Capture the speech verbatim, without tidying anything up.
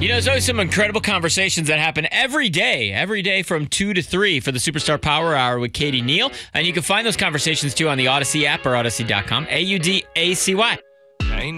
You know, there's always some incredible conversations that happen every day, every day from two to three for the Superstar Power Hour with Katie Neal. And you can find those conversations too on the Odyssey app or Odyssey dot com. A U D A C Y.